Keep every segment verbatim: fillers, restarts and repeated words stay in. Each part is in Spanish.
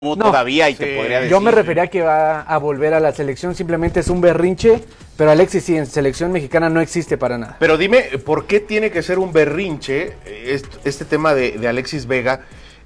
No, todavía y sí, te podría decir. Yo me refería a que va a volver a la selección, simplemente es un berrinche, pero Alexis sí, en selección mexicana no existe para nada. Pero dime, ¿por qué tiene que ser un berrinche este, este tema de, de Alexis Vega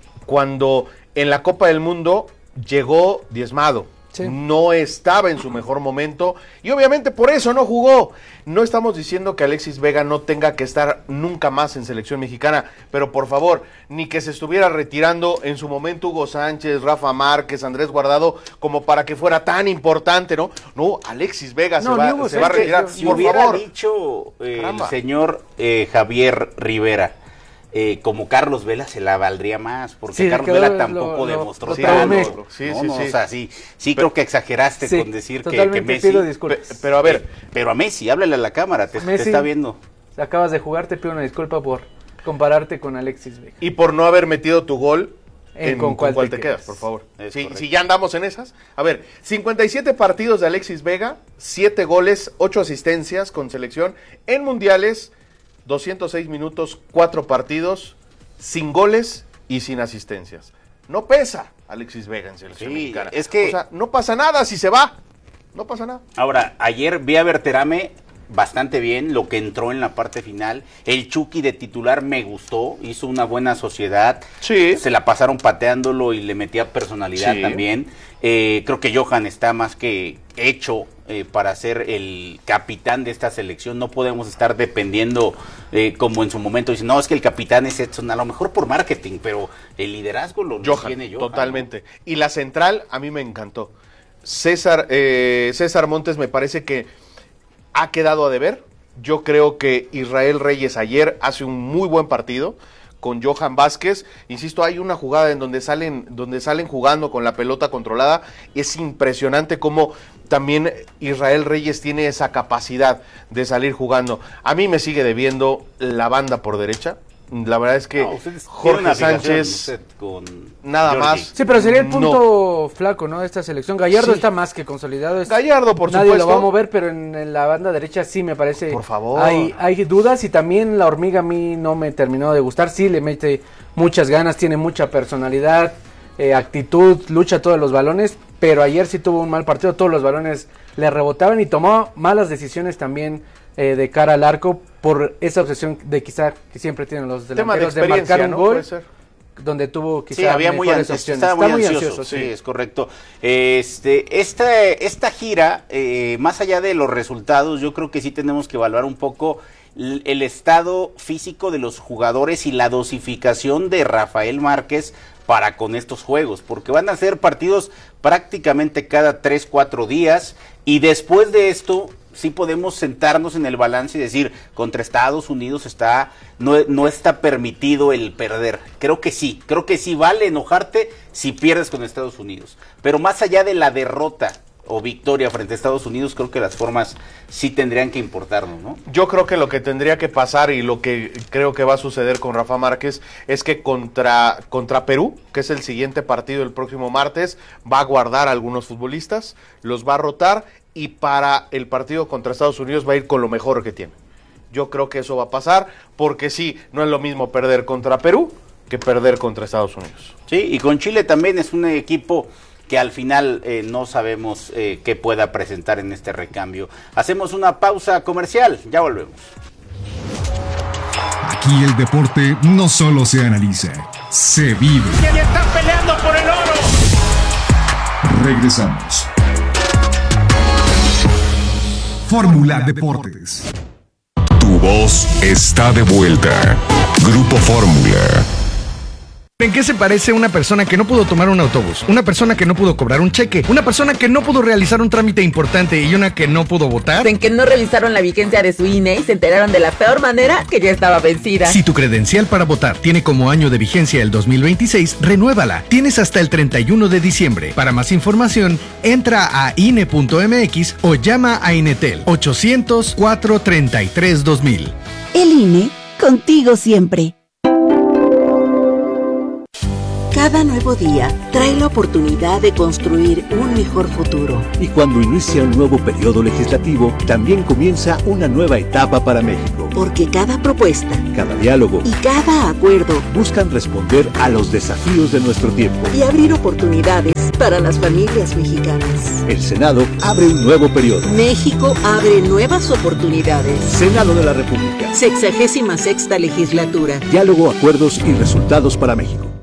cuando en la Copa del Mundo llegó diezmado? Sí. No estaba en su mejor momento y obviamente por eso no jugó. No estamos diciendo que Alexis Vega no tenga que estar nunca más en selección mexicana, pero por favor, ni que se estuviera retirando en su momento Hugo Sánchez, Rafa Márquez, Andrés Guardado, como para que fuera tan importante, ¿no? No, Alexis Vega no, se, va, Hugo, se va a retirar, si por hubiera favor. dicho eh, el señor eh, Javier Rivera, Eh, como Carlos Vela se la valdría más, porque sí, Carlos Vela tampoco lo, demostró lo, tanto. Sí, no, sí, no, sí. O sea, sí, sí creo que exageraste sí, con decir que, que Messi. Pido disculpas. Pe, pero a ver, eh, pero a Messi, háblale a la cámara, te, Messi, te está viendo. Acabas de jugar, te pido una disculpa por compararte con Alexis Vega. Y por no haber metido tu gol. En, en con, cuál con cuál te, te quedas, quedas, por favor. Sí, si ya andamos en esas. A ver, cincuenta y siete partidos de Alexis Vega, siete goles, ocho asistencias con selección en mundiales, doscientos seis minutos, cuatro partidos, sin goles y sin asistencias. No pesa Alexis Vega en selección sí, mexicana. Es que, o sea, no pasa nada si se va. No pasa nada. Ahora, ayer vi a Berterame bastante bien, lo que entró en la parte final. El Chucky de titular me gustó, hizo una buena sociedad. Sí. Se la pasaron pateándolo y le metía personalidad sí. también. Eh, creo que Johan está más que hecho eh, para ser el capitán de esta selección. No podemos estar dependiendo eh, como en su momento dicen, no, es que el capitán es Edson, a lo mejor por marketing, pero el liderazgo lo Johan, tiene Johan. Totalmente. ¿No? Y la central a mí me encantó. César, eh, César Montes me parece que ha quedado a deber. Yo creo que Israel Reyes ayer hace un muy buen partido con Johan Vázquez. Insisto, hay una jugada en donde salen, donde salen jugando con la pelota controlada. Es impresionante cómo también Israel Reyes tiene esa capacidad de salir jugando. A mí me sigue debiendo la banda por derecha. La verdad es que no, Jorge Sánchez con nada Jordi. más. Sí, pero sería el punto no. flaco, ¿no? De esta selección. Gallardo sí. está más que consolidado. Es, Gallardo, por nadie supuesto. Nadie lo va a mover, pero en, en la banda derecha sí me parece. Por favor. Hay, hay dudas y también la hormiga a mí no me terminó de gustar. Sí, le mete muchas ganas, tiene mucha personalidad, eh, actitud, lucha todos los balones, pero ayer sí tuvo un mal partido. Todos los balones le rebotaban y tomó malas decisiones también eh, de cara al arco por esa obsesión de quizá que siempre tienen los delanteros de, de marcar un ¿no? gol donde tuvo quizá sí, había muy mejores opciones. Estaba muy, muy ansioso, ansioso sí. sí, es correcto. Este, esta, esta gira, eh, más allá de los resultados, yo creo que sí tenemos que evaluar un poco el, el estado físico de los jugadores y la dosificación de Rafael Márquez para con estos juegos, porque van a ser partidos prácticamente cada tres, cuatro días, y después de esto sí podemos sentarnos en el balance y decir, contra Estados Unidos está no, no está permitido el perder. Creo que sí, creo que sí vale enojarte si pierdes con Estados Unidos. Pero más allá de la derrota o victoria frente a Estados Unidos, creo que las formas sí tendrían que importarnos, ¿no? Yo creo que lo que tendría que pasar y lo que creo que va a suceder con Rafa Márquez es que contra, contra Perú, que es el siguiente partido el próximo martes, va a guardar a algunos futbolistas, los va a rotar y para el partido contra Estados Unidos va a ir con lo mejor que tiene. Yo creo que eso va a pasar porque sí, no es lo mismo perder contra Perú que perder contra Estados Unidos. Sí, y con Chile también es un equipo que al final eh, no sabemos eh, qué pueda presentar en este recambio. Hacemos una pausa comercial, ya volvemos. Aquí el deporte no solo se analiza, se vive. ¡Y están peleando por el oro! Regresamos. Fórmula Deportes. Tu voz está de vuelta. Grupo Fórmula. ¿En qué se parece una persona que no pudo tomar un autobús? Una persona que no pudo cobrar un cheque, una persona que no pudo realizar un trámite importante y una que no pudo votar. En que no revisaron la vigencia de su I N E y se enteraron de la peor manera que ya estaba vencida. Si tu credencial para votar tiene como año de vigencia el dos mil veintiséis, renuévala. Tienes hasta el treinta y uno de diciembre. Para más información, entra a I N E punto M X o llama a Inetel ochocientos, cuatrocientos treinta y tres, dos mil. El I N E, contigo siempre. Cada nuevo día trae la oportunidad de construir un mejor futuro. Y cuando inicia un nuevo periodo legislativo, también comienza una nueva etapa para México. Porque cada propuesta, cada diálogo y cada acuerdo buscan responder a los desafíos de nuestro tiempo y abrir oportunidades para las familias mexicanas. El Senado abre un nuevo periodo. México abre nuevas oportunidades. Senado de la República. Sexagésima sexta legislatura. Diálogo, acuerdos y resultados para México.